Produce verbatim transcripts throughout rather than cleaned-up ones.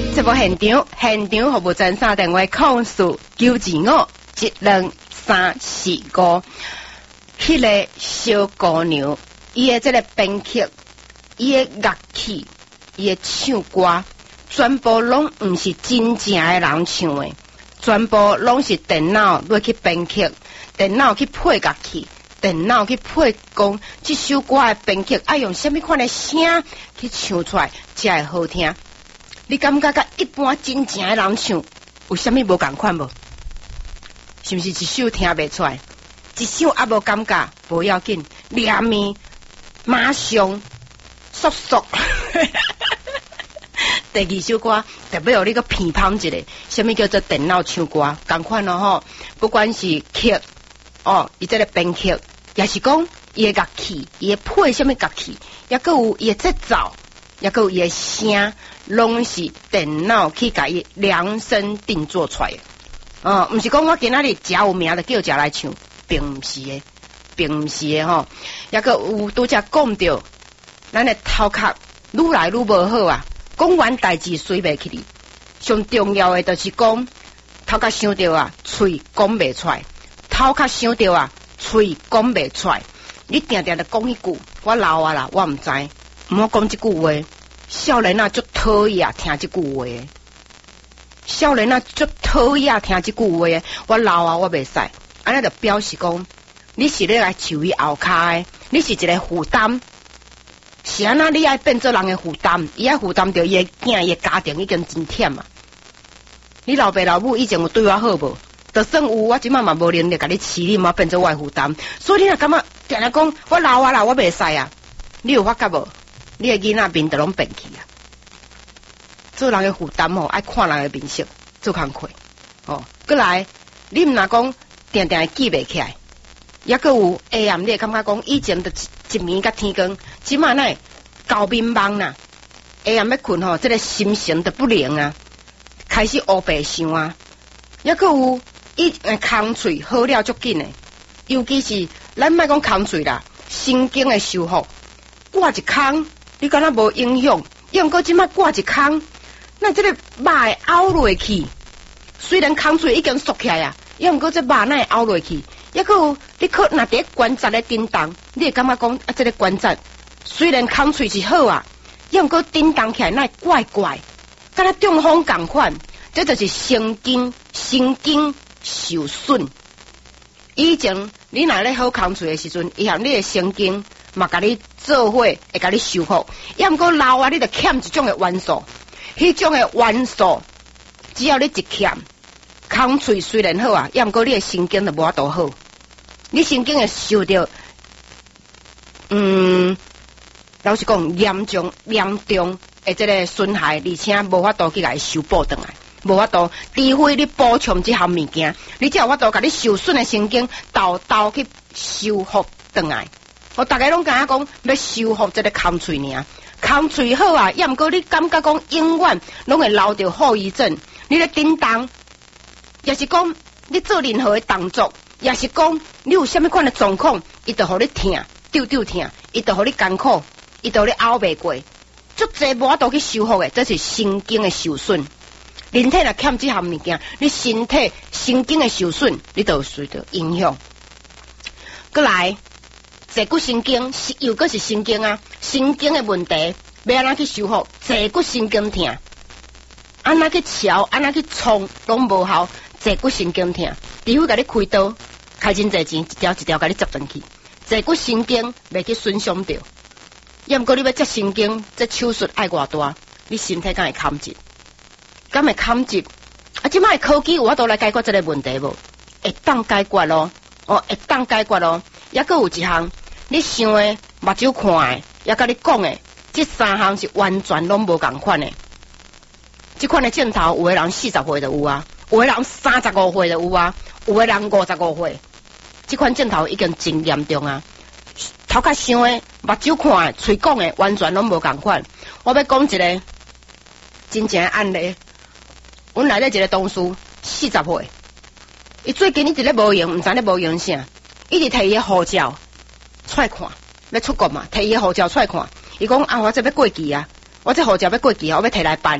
节目现场，现场服务专线电话控诉九二五一两三四五。迄个小姑娘，伊的这个编曲，伊的乐器，伊的唱歌，全部拢毋是真正的人唱的，全部拢是电脑落去编曲，电脑去配乐器，电脑去配讲这首歌的编曲爱用什么款的声去唱出来才会好听。你感觉甲一般真正的人唱有啥物无共款无？是毋是一首听袂出来？一首也无感觉，无要紧，连面马上速速。第二首歌特别有你个偏旁一下，什么叫做电脑唱歌？共款咯吼，不管是曲哦，伊这个编曲，也是讲伊的乐器，伊的配什么乐器，也个有伊的节奏，也个有伊的声，拢是电脑去甲伊量身定做出来的。哦，毋是讲我今仔日食有名就叫食来唱。并毋是的，并毋是的吼，也个有拄则讲着，咱的头壳愈来愈无好啊，讲完代志随袂去哩。上重要的就是讲，头壳想着啊，喙讲袂出来；头壳想着啊，喙讲袂出来。你定定的讲一句，我老啊啦，我毋知，毋好讲即句话。少年啊，足讨厌听即句话的。少年啊，足讨厌听即句话的。我老啊，我袂使。安尼就表示讲，你是咧来树伊后骹的，你是一个负担。是安那你爱变做人的负担，伊爱负担着伊的囝、伊的家庭已经真忝啊。你老爸老母以前有对我好无？就算有，我即摆嘛无能力甲你饲你，嘛变做我的负担。所以你若感觉定定讲，我老啊啦，我袂使啊。你有发觉无？你的囡仔面就拢变去啊。做人的负担吼，爱看人的面色，做工课哦。过来，你毋若讲。定定记袂起来，也个有下暗，你会感觉讲以前就一暝甲天光，即马呢搞迷茫啦。下暗要困吼，这个心神就不灵啊，开始乌白想啊。也个有一诶空喙好了足紧诶，尤其是咱莫讲空喙啦，神经诶修复，挂一空，你敢若无影响？用过即马挂一空，那这个肉会凹落去，虽然空喙已经缩起来啊。也毋过这肉哪会凹落去，也个有你可若伫关节咧叮当，你会感觉讲啊，这个关节虽然空喙是好啊，也毋过叮当起来哪会怪怪，敢若中风共款，这就是神经神经受损。以前你若咧好空喙的时阵，伊含你的神经嘛甲你做伙，会甲你修复，也毋过老啊，你就欠一种的元素，迄种的元素，只要你一欠。空喙虽然好啊，也毋过你的神经就无法度好，你神经会受到，嗯，老实讲严重严重的这个损害，而且无法度去甲伊修补倒来，无法度，除非你补充这项物件，你才有法度甲你受损的神经豆豆去修复倒来。我大家拢敢讲要修复这个空喙尔，空喙好啊，也毋过你感觉讲永远拢会留着后遗症，你咧叮当。也是讲你做任何的动作，也是讲你有什么款的状况，伊就互你疼，丢丢疼，伊就互你艰苦，伊就互你熬袂过，足侪无法度去修复的，这是神经的受损。人体若欠这项物件，你身体神经的受损，你就受到影响。过来，坐骨神经是又个是神经啊，神经的问题要安怎去修复？坐骨神经疼，安怎去调，安怎去冲，拢无效。坐骨神经疼，除非甲你开刀，开真侪钱，一条一条甲你接转去。坐骨神经袂去损伤着，也毋过你要接神经，这手术爱偌大，你身体敢会扛住？敢会扛住？啊，即摆科技有法度来解决这个问题无？会当解决咯，哦，会当解决咯。也佫有一项，你想诶，目睭看诶，也甲你讲诶，这三项是完全拢无共款诶。这款诶镜头，有诶人四十岁就有啊。有的人三十五岁就有啊，有的人五十五岁，这款镜头已经真严重啊！头壳想的、目睭看的、嘴讲的，完全拢无共款。我要讲一个真正的案例，阮内底一个同事四十岁，伊最近一直咧无用，毋知咧无用啥，一直摕伊的护照出来看，要出国嘛，摕伊的护照出来看。伊讲啊，我这要过期啊，我这护照要过期啊，我要摕来办。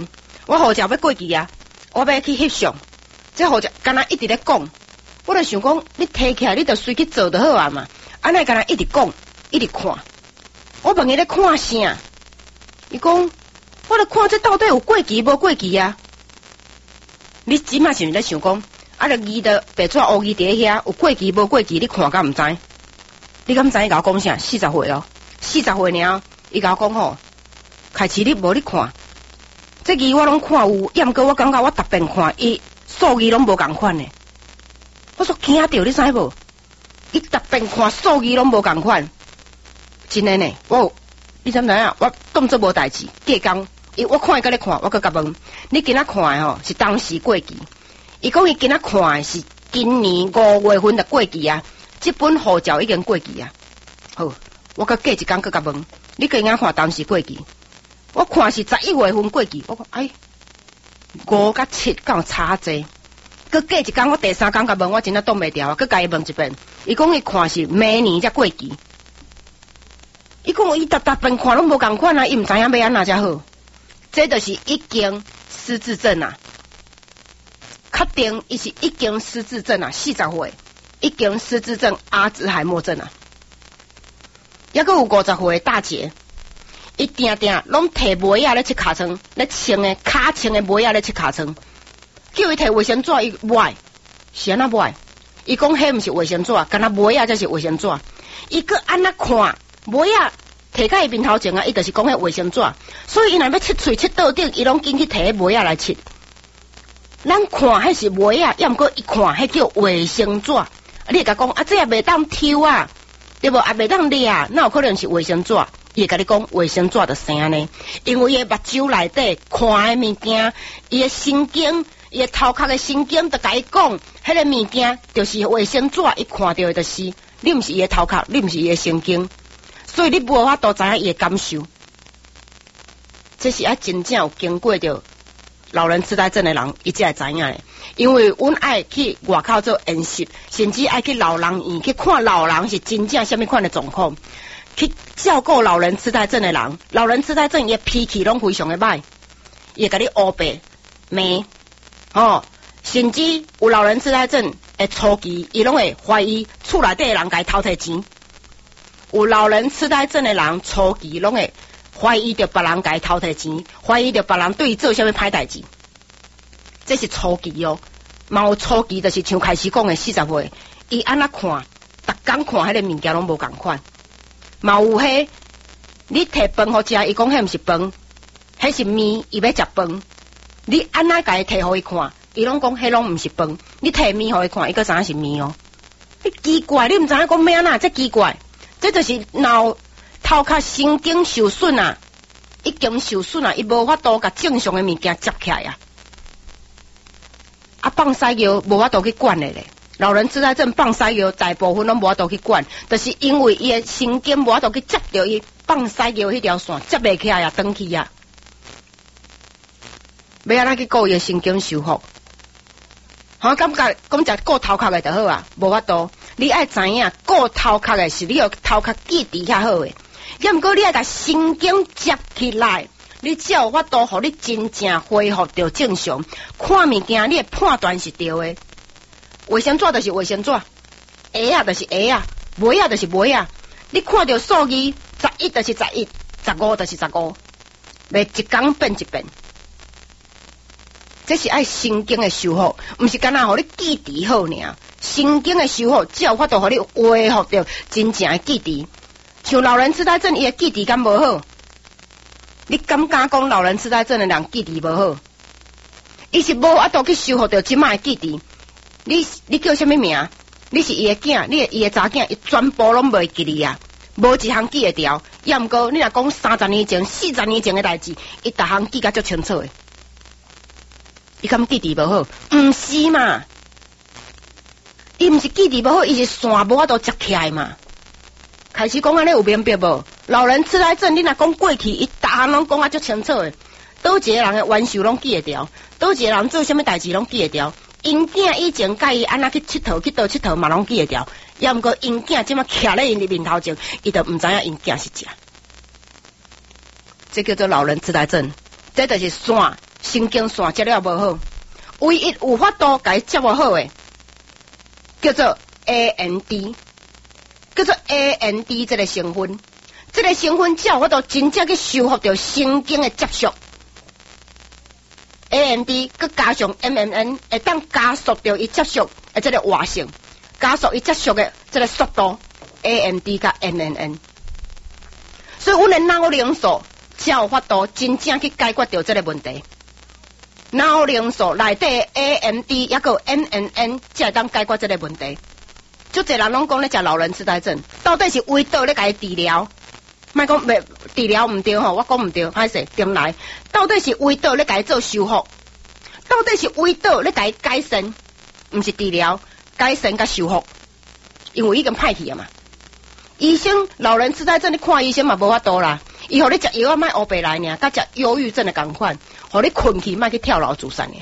我护照要过期啊，我要去翕相，这护照敢若一直咧讲，我就想讲，你摕起来你就随去做就好啊嘛，安尼敢若一直讲，一直看，我问伊咧看啥？伊讲，我咧看这到底有过期无过期啊？你即马是毋是咧想讲，啊，着字的白纸乌字伫遐有过期无过期，你看敢毋知？你敢知伊甲我讲啥？四十岁哦，四十岁尔，伊甲我讲吼，开始你无你看，这字我拢看有，要毋过我感觉我逐遍看，伊数字拢无共款呢。我说惊着，你知无？伊逐遍看数字拢无共款，真诶呢。我你知毋知影？我当作无代志，隔工，伊我看伊甲咧看，我搁甲问，你今仔看诶吼是当时过期？伊讲伊今仔看诶是今年五月份就过期啊。这本护照已经过期啊！好，我搁过一工搁甲问，你今仔看当时过期？我看是十一月份过期。我讲哎，五甲七敢有差济？搁过一工，我第三工甲问，我真正挡袂牢啊！搁甲伊问一遍，伊讲伊看是明年才过期。伊讲伊逐逐遍看拢无共款啊，伊毋知影要安怎才好。这就是已经失智症啊！确定伊是已经失智症啊，四十岁。已经失智症、阿兹海默症啊，抑阁有五十岁大姐，伊定定拢摕尾仔咧切尻川，咧穿诶骹穿诶尾仔咧切尻川，叫伊摕卫生纸，伊不爱，是安怎不爱？伊讲迄毋是卫生纸，敢若尾仔才是卫生纸。伊阁安怎看尾仔摕到伊面头前啊？伊就是讲迄卫生纸，所以伊若要切喙切倒顶，伊拢紧去摕迄尾仔来切。咱看迄是尾仔，抑毋过伊看迄叫卫生纸。你会甲讲啊，这也袂当抽啊，对无？也袂当掠啊，那有可能是卫生纸。伊会甲你讲卫生纸就生呢，因为伊目睭内底看诶物件，伊诶神经，伊诶头壳诶神经，就甲伊讲，迄个物件就是卫生纸，伊看到诶就是，你毋是伊诶头壳，你毋是伊诶神经，所以你无法度知影伊诶感受。这是啊，真正有经过着老人痴呆症诶人，伊才会知影诶。因为阮爱去外口做演习，甚至爱去老人院去看老人是真正什么款的状况，去照顾老人痴呆症的人。老人痴呆症伊脾气拢非常的歹，伊会甲你黑白骂，哦，甚至有老人痴呆症的初期，伊拢会怀疑厝内底的人甲伊偷摕钱。有老人痴呆症的人初期拢会怀疑着别人甲伊偷摕钱，怀疑着别人对伊做啥物歹代志。这是初期哦，嘛有初期就是像开始讲的四十岁，伊安怎看，逐工看迄个物件拢无共款。嘛有迄，你摕饭互食，伊讲迄毋是饭，迄是面，伊要食饭。你安怎甲伊摕互伊看，伊拢讲迄拢毋是饭。你摕面互伊看，伊个知影是面哦。你奇怪，你毋知影讲咩啊？这奇怪，这就是脑头壳神经受损啊，已经受损啊，伊无法度甲正常的物件接起来啊。啊，放屎药无法度去管的咧，老人痴呆症放屎药大部分拢无法度去管，就是因为伊的神经无法度去接着伊放屎药迄条线，接袂起来啊，断去啊。要安怎去顾伊的神经修复？我感觉讲只顾头壳的就好啊，无法度。你爱知影顾头壳的是你要头壳记忆较好诶，要毋过你爱甲神经接起来。你只有法度，互你真正恢复到正常，看物件你的判断是对的。卫生纸就是卫生纸，鞋啊就是鞋啊，尾啊就是尾啊。你看到数字，十一就是十一，十五就是十五，袂一工变一变。这是爱神经的修复，毋是干那互你记忆好尔。神经的修复只有法度，互你恢复到真正的记忆。像老人痴呆症，伊的记忆敢无好？你敢敢讲老人痴呆症的人记忆无好？伊是无法度去修复到即摆记忆。你你叫什么名？你是伊的囝，你伊的查囝，伊全部拢袂记哩啊，无一项记会牢。要毋过你若讲三十年前、四十年前的代志，伊逐项记甲足清楚的。伊敢记忆无好？毋是嘛？伊毋是记忆无好，伊是线无法度接起来嘛。开始讲安尼有明白无？老人痴呆症，你若讲过去，伊逐项拢讲啊足清楚的。倒一个人的玩笑拢记会牢，倒一个人做啥物代志拢记会牢。因囝以前甲伊安那去佚佗，去倒佚佗嘛拢记会牢。要毋过因囝即马徛咧因的面头前，伊就毋知影因囝是啥。这叫做老人痴呆症，这就是线神经线接了无好，唯一有法度甲伊接无好诶，叫做 A N D， 叫做 A N D 这个成分，这个成分才有法度真正去修复到神经诶接触。A N D 佮加上 M M N 会当加速到伊接触诶这个活性，加速伊接触诶这个速度。A M D 甲 M M N， 所以阮诶脑灵素才有法度真正去解决掉这个问题。脑灵素内底 A M D 也个 M M N 才会当解决这个问题。就侪人拢讲咧食老人痴呆症，到底是为倒咧甲伊治疗？莫讲袂治疗毋对吼，我讲毋对，歹势点来？到底是为倒咧甲伊做修复？到底是为倒咧甲伊改善？毋是治疗，改善甲修复，因为已经歹去啊嘛。医生老人痴呆症，你看医生嘛无法度啦，伊互你食药啊，莫乌白来尔，甲食忧郁症的共款，互你困去，莫去跳楼自杀尔。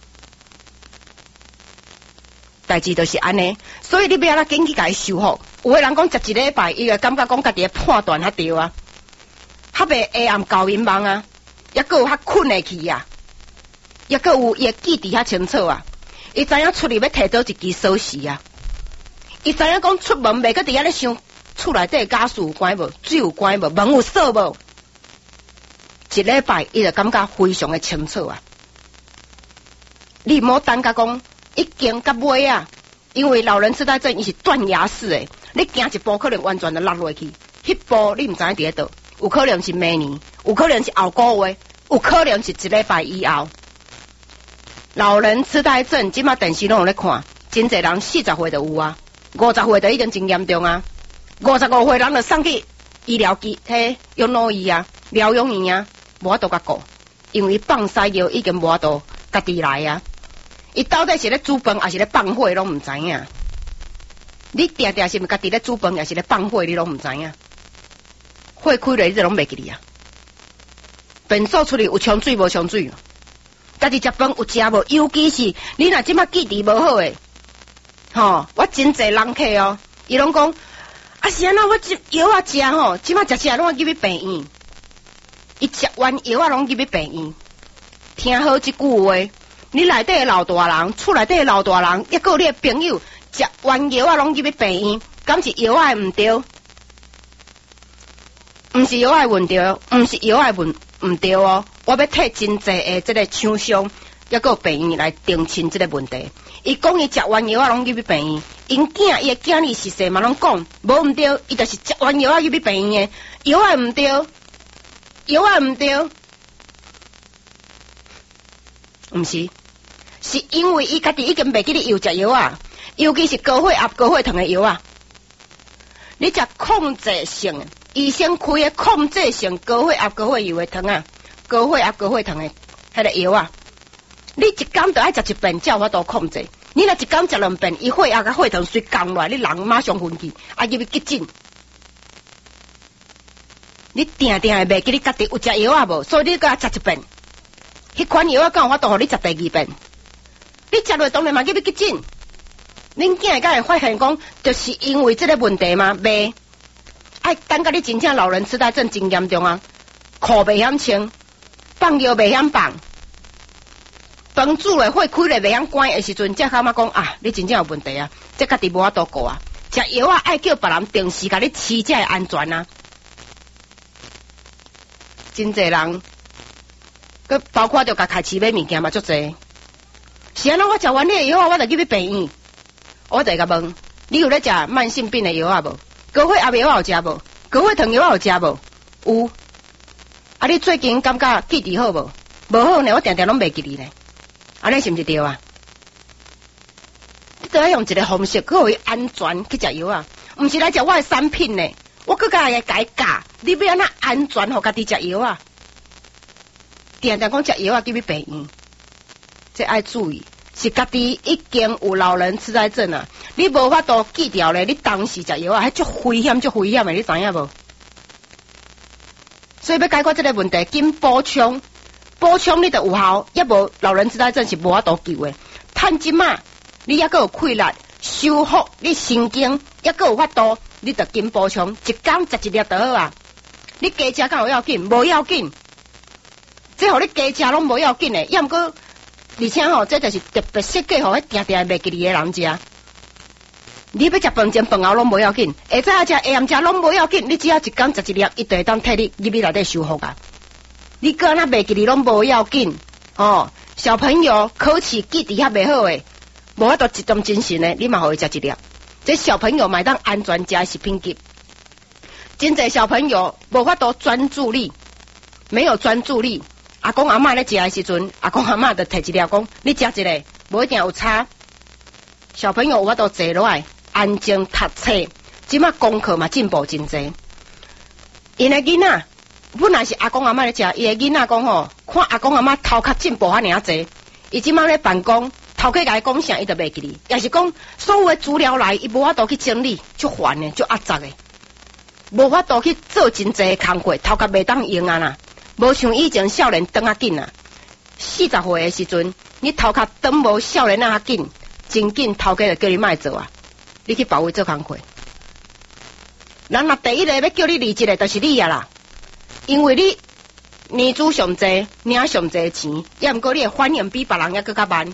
代志就是安尼，所以你要安怎紧去甲伊修复。有个人讲食一礼拜，伊个感觉讲家己的判断较对啊，较袂黑暗高眠梦啊，也个有较困会去啊，也个有伊个记忆较清楚啊，伊知影出入要摕倒一支锁匙啊，伊知影讲出门袂搁伫遐咧想。厝内底家事有关无？水有关无？门有锁无？一礼拜伊就感觉非常的清楚啊！你莫等甲讲一经到尾啊，因为老人痴呆症伊是断崖式的，你行一步可能完全就落落去，迄步你毋知影伫倒，有可能是明年，有可能是后个月，有可能是一礼拜以后。老人痴呆症即马电视拢有咧看，真侪人四十岁就有啊，五十岁就已经真严重啊。五十五岁人就送去医疗机体用脑医啊、疗养院啊，无法度甲顾，因为放西药已经无法度家己来啊。伊到底是咧煮饭还是咧放火，拢毋知影。你定定是毋家己咧煮饭，还是咧放火，你拢毋知影。火开了，你就拢袂记哩啊。便所出去有冲水无冲水，家己食饭有食无，尤其是你若即马记忆无好诶，吼，我真侪人客哦，伊拢讲。啊是安怎我即药啊食吼，即马食食拢入去病院，伊食完药啊拢入去病院。听好即句话，你内底的老大人，厝内底的老大人，抑个你的朋友食完药啊拢入去病院，敢是药啊毋对？毋是药啊问题，毋是药啊问毋对哦。我要替真济的即个厂商，抑个病院来澄清即个问题。伊讲伊食完药啊拢入去病院。因囝伊个囝儿是谁嘛？拢讲无毋对，伊就是食完药啊入去病院的，药啊毋对，药啊毋对，毋是，是因为伊家己已经袂记得又食药啊，尤其是高血压、高血糖的药啊。你食控制性，医生开的控制性高血压、高血油的糖啊，高血压、高血糖的迄个药啊，你一工就爱食一遍，才有法度控制。你若一工食两遍，伊血压甲血糖随降落来，你人马上昏去，啊入去急诊。你定定会袂记你家己有食药啊无，所以你搁食一遍。迄款药啊，敢有法度互你食第二遍？你食落当然嘛入去急诊。恁囝敢会发现讲，就是因为这个问题吗？袂，爱等甲你真正老人痴呆症真严重啊，裤袂晓穿，放药袂晓放。饭煮咧，火开咧，袂晓关的时阵，才感觉讲啊，你真正有问题啊！这家己无法度顾啊，食药啊，爱叫别人定时甲你吃，才会安全啊。真侪人，佮包括着甲开市买物件嘛，足侪。是安怎我食完你的药啊，我就入去病院，我就甲问，你有咧食慢性病的药啊无？高血压药有食无？高血糖药有食无？有。啊，你最近感觉记忆好无？无好呢，我定定拢袂记你呢。安尼是毋是对啊？你都要用一个方式，去互伊安全去食药啊，毋是来食我的产品呢。我搁甲伊改教，你要安怎安全互家己食药啊？定定讲食药啊，入去病院，这爱注意，是家己已经有老人痴呆症啊，你无法度记掉咧，你当时食药啊，迄足危险，足危险的，你知影无？所以要解决这个问题，紧补充。补充你就有效，也无老人痴呆症是无法度救的。趁即马，你还阁有气力修复你神经，还阁有法度，你就紧补充，一工食一粒就好啊。你加食敢有要紧？无要紧。这这互你加食拢无要紧诶，要毋过而且吼、哦，这就是特别设计互迄定定袂记哩诶人食。你要食饭前饭后拢无要紧，下早食下暗食拢无要紧，你只要一工食一粒，伊就会当替你入去内底修复啊。你个那袂记哩拢无要紧哦。小朋友考试记忆较袂好诶，无法度集中精神诶，你嘛互伊食一粒。这小朋友买当安全食食品级，真侪小朋友无法度专注力，没有专注力。阿公阿嬷咧食诶时阵，阿公阿嬷就摕一粒讲，你食一个，无一定有差。小朋友有法度坐落来。安静读册，即马功课嘛进步真侪。因个囡仔本来是阿公阿嬷咧食，伊个囡仔讲吼，看阿公阿嬷头壳进步遐尔侪，伊即马咧办公，头壳甲伊讲啥，伊就袂记哩。也是讲所有的资料来，伊无法度去整理，足烦的，足压榨的，无法度去做真侪工课，头壳袂当用啊啦。无像以前少年长啊紧啊，四十岁的时阵，你头壳长无少年啊紧，真紧头壳就叫你莫做啊。你去别位做工课，咱若第一个要叫你离职的，就是你啊啦，因为你年资上济，领上济钱，也毋过你的反应比别人还搁较慢。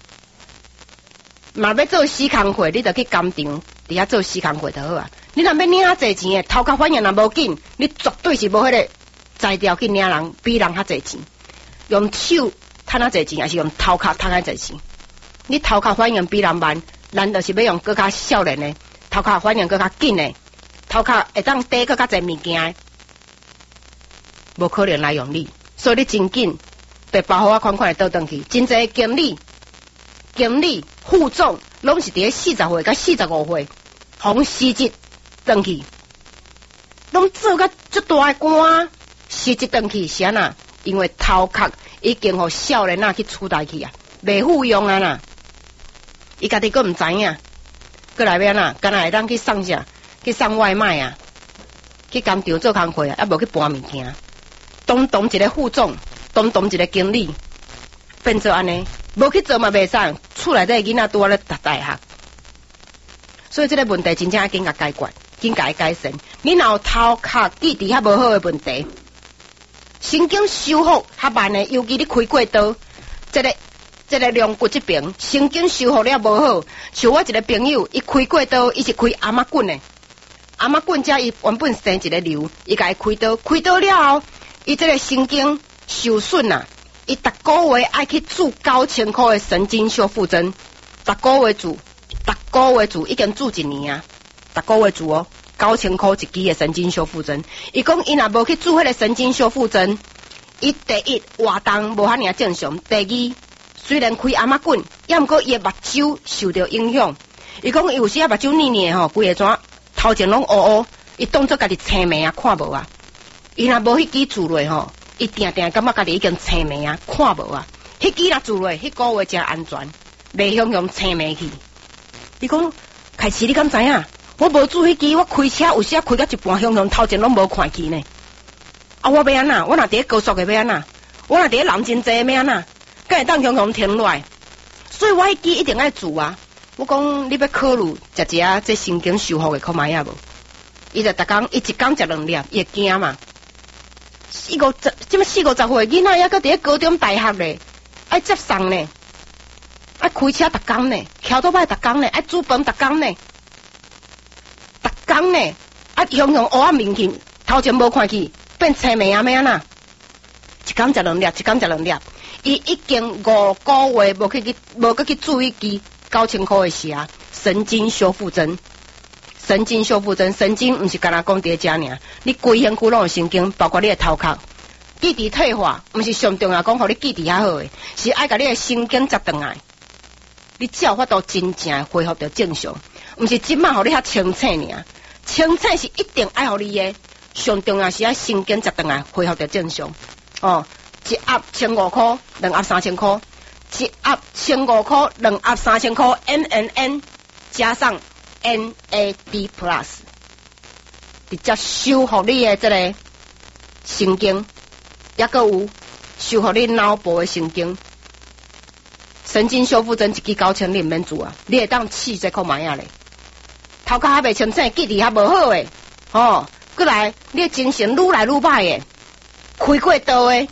嘛要做死工课，你就去工厂伫遐做死工课就好啊。你若要领较济钱的，头壳反应若无紧，你绝对是无迄个才调去领人比人较济钱。用手趁较济钱，还是用头壳趁较济钱？你头壳反应比人慢。咱就是要用更较少年的头壳反应更较紧的头壳会当底更较侪物件，无可能来用你，所以你真紧被包好啊款款的倒转去。真侪经理、经理、副总拢是伫咧四十岁甲四十五岁，红辞职转去，拢做甲足大的官，辞职转去是安那？因为头壳已经互少年啊去取代去啊，袂复用啊啦。伊家己佫毋知影，佫来要安那？敢若会当去送啥？去送外卖啊？去工厂做工课啊？还无去搬物件？东东一个副总，东东一个经理，变做安尼，无去做嘛袂使。厝内底囡仔拄啊咧读大学，所以这个问题真正要紧甲解决，紧甲伊改善。你若有头壳记忆较无好的问题，神经修复较慢的，尤其你开过刀，这个。这个龙骨这边神经修复了无好，像我一个朋友，伊开过刀，伊是开阿妈棍的，阿妈棍遮伊原本生一个瘤，伊甲伊开刀，开刀了后，伊这个神经受损啊，伊逐个月爱去注九千块的神经修复针，逐个月注，逐个月注，已经注一年啊，逐个月注哦，九千块一支的神经修复针，伊讲伊若无去注迄个神经修复针，伊第一活动无遐尔正常，第二。虽然开阿妈棍，也毋过伊的目睭受到影响。伊讲伊有时啊目睭黏黏吼，规个怎头前拢乌乌，伊当作家己青眉啊，看无啊。伊若无迄支注落吼，伊定定感觉家己已经青眉啊，看无啊。迄支若注落，迄个月真安全，袂向向青眉去。伊讲开始你敢知影？我无注迄支，我开车有时啊开到一半向向头前拢无看去呢。啊，我要安那？我若伫咧高速的要安那？我若伫咧人真济要安那？敢会当向向停落来，所以我迄支一定爱做啊！我讲你要考虑食一下这神经修复的可买啊无？伊就逐工伊一工食两粒，伊会惊嘛？四五十，即么四五十岁囡仔还搁伫咧高中大学咧，爱接送呢，爱开车逐工呢，翘倒摆逐工呢，爱煮饭逐工呢，逐工呢，啊向向乌啊面去，头前无看去，变青眉啊咩啊呐？一工食两粒，一工食两粒。伊已经五个月无去去无去去注意支九千块的啥神经修复针，神经修复针，神经毋是干那讲伫遮尔，你规身躯拢有神经，包括你的头壳，记忆退化，毋是上重要讲，互你记忆较好的，是爱甲你的神经接转来，你才有法度真正恢复到正常，毋是即摆互你遐清醒尔，清醒是一定爱互你的，上重要是爱神经接转来恢复到正常，哦。一盒千五块，两盒三千块，一盒千五块，两盒三千块 ，N N N 加上 N A D Plus， 直接修复你的这个神经，也个有修复你脑部的神经。神经修复针一支九千，你毋免做啊，你会当试这看卖啊咧。头壳还袂清醒，记忆还无好诶，哦，过来你的精神愈来愈歹诶，开过刀诶。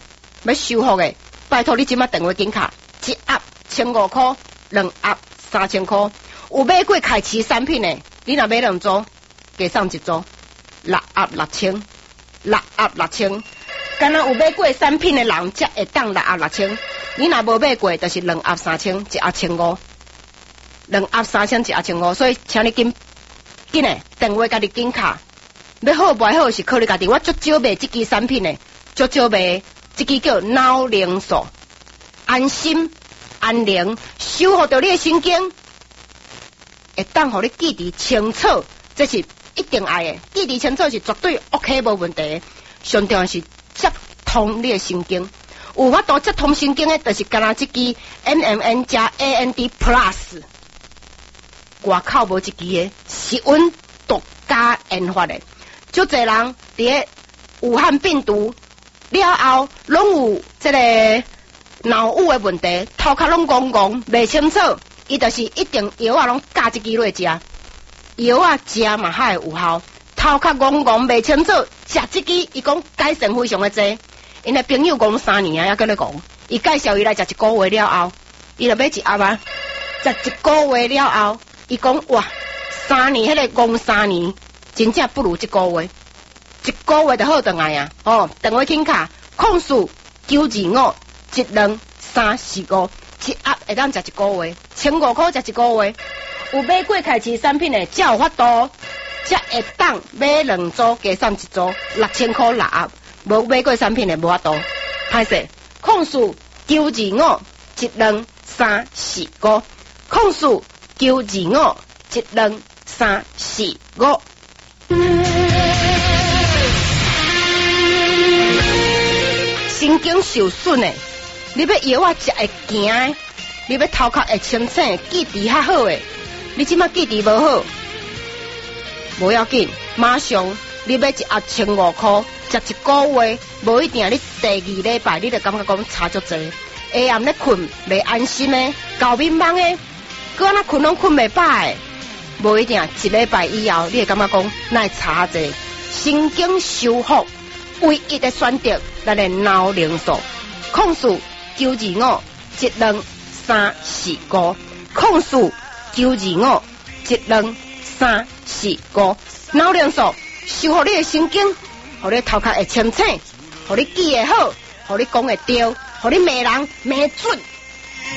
要修复的，拜托你即马电话紧卡，一盒千五块，两盒三千块。有买过凯奇产品的，你若买两组，加送一组，六盒六千，六盒六千。敢若有买过产品的人，才会当六盒六千。你若无买过，就是两盒三千，一盒千五，两盒三千，一盒千五。所以，请你紧紧的电话家己紧卡。要好不好是靠你家己，我足少卖这支产品的，足少卖这支叫脑灵素，安心安宁，守护到你的神经，会当互你记忆清楚，这是一定爱的，记忆清楚是绝对 OK 无问题。上重要是接通你的神经，有法度接通神经的，就是干那这支 N M N 加 A N D Plus， 外口无一支的，是阮独家研发的。足侪人伫武汉病毒了后，拢有即个脑雾的问题，头壳拢戆戆，袂清楚。伊就是一定药啊，拢加一支落食，药啊食嘛还会有效。头壳戆戆袂清楚，食这支伊讲改善非常的济。因的朋友讲三年啊，还跟你讲，伊介绍伊来食一个月了后，伊就买一盒啊，食一个月了后，伊讲哇，三年迄个讲三年。真正不如一个月，一个月就好转来啊！哦，电话请卡，控诉九二五一两三四五，一盒会当食一个月，千五块食一个月。有买过开市产品的，才有法度，才会当买两组加送一组，六千块六盒。无买过产品的无法度，歹势。控诉九二五一两三四五，控诉九二五一两三四五。神经受损的，你要药啊食会行的，你要头壳会清醒，记忆较好的，你即马记忆无好，无要紧，马上你要一盒千五块，食一个月，无一定你第二礼拜你就感觉讲差足济，下暗咧困袂安心的，搞迷茫的，搁安那困拢困袂饱的。无一定一礼拜以后，你会感觉讲那差者神经修复唯一的选择，咱的脑灵素，控诉九二五一两三四五，控诉九二五一两三四五，脑灵素修复你的神经，互你头壳会清醒，互你记会好，互你讲会对，互你骂人骂准。